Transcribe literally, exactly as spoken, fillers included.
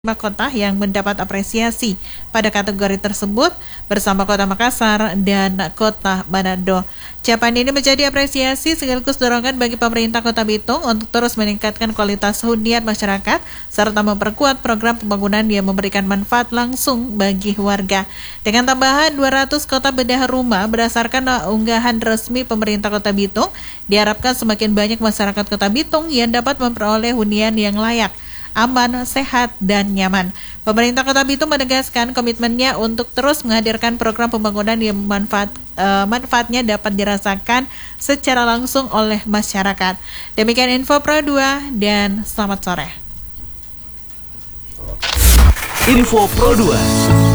lima kota yang mendapat apresiasi pada kategori tersebut bersama Kota Makassar dan Kota Manado. Capaian ini menjadi apresiasi sekaligus dorongan bagi pemerintah Kota Bitung untuk terus meningkatkan kualitas hunian masyarakat serta memperkuat program pembangunan yang memberikan manfaat langsung bagi warga. Dengan tambahan dua ratus kota bedah rumah berdasarkan unggahan resmi pemerintah Kota Bitung, diharapkan semakin banyak masyarakat Kota Bitung yang dapat memperoleh hunian yang layak, aman, sehat, dan nyaman. Pemerintah Kota Bitung menegaskan komitmennya untuk terus menghadirkan program pembangunan yang manfaat, uh, manfaatnya dapat dirasakan secara langsung oleh masyarakat. Demikian info Pro dua dan selamat sore. Info Pro dua.